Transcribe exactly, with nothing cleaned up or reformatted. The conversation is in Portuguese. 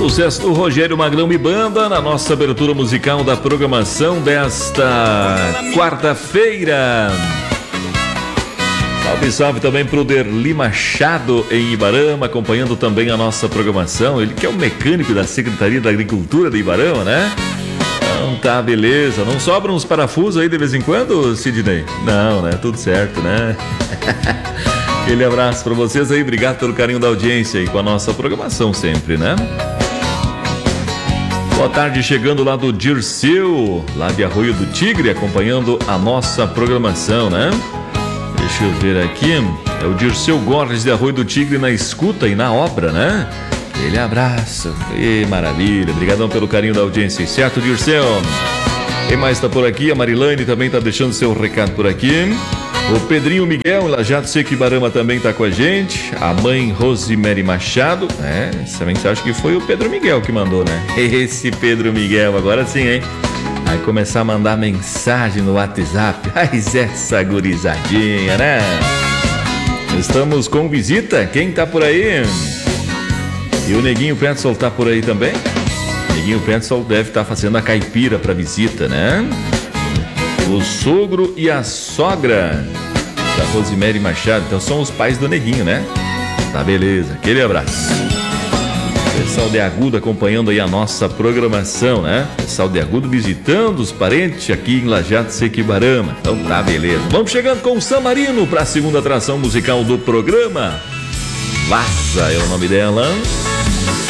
Sucesso do Rogério Magrão e Banda na nossa abertura musical da programação desta quarta-feira. Salve, salve também pro Derli Machado em Ibarama, acompanhando também a nossa programação. Ele que é o mecânico da Secretaria da Agricultura de Ibarama, né? Então tá, beleza. Não sobram uns parafusos aí de vez em quando, Sidney? Não, né? Tudo certo, né? Aquele abraço pra vocês aí, obrigado pelo carinho da audiência aí com a nossa programação sempre, né? Boa tarde, chegando lá do Dirceu, lá de Arroio do Tigre, acompanhando a nossa programação, né? Deixa eu ver aqui, é o Dirceu Gorges de Arroio do Tigre na escuta e na obra, né? Aquele abraço, e maravilha, obrigadão pelo carinho da audiência, certo, Dirceu? Quem mais tá por aqui? A Marilane também tá deixando seu recado por aqui. O Pedrinho Miguel, em Lajeado Seco Ibarama, também tá com a gente. A mãe Rosemary Machado, né? Essa mensagem que foi o Pedro Miguel que mandou, né? Esse Pedro Miguel, agora sim, hein? Vai começar a mandar mensagem no WhatsApp. Mas essa gurizadinha, né? Estamos com visita. Quem tá por aí? E o Neguinho Petzol tá por aí também? O Neguinho Petzol deve estar fazendo a caipira pra visita, né? O sogro e a sogra da Rosemary Machado. Então são os pais do Neguinho, né? Tá, beleza. Aquele abraço. Pessoal de Agudo acompanhando aí a nossa programação, né? Pessoal de Agudo visitando os parentes aqui em Lajeado Seco Ibarama. Então tá, beleza. Vamos chegando com o Samarino para a segunda atração musical do programa. Laça é o nome dela.